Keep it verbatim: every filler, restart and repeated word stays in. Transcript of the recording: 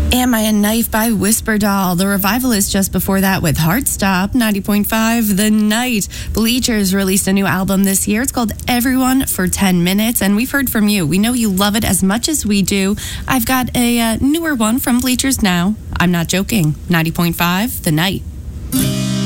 Am I a Knife by Whisper Doll. The Revivalist just before that with Heartstop, ninety point five The Night. Bleachers released a new album this year. It's called Everyone for ten minutes, and we've heard from you. We know you love it as much as we do. I've got a uh, newer one from Bleachers now. I'm Not Joking, ninety point five The Night.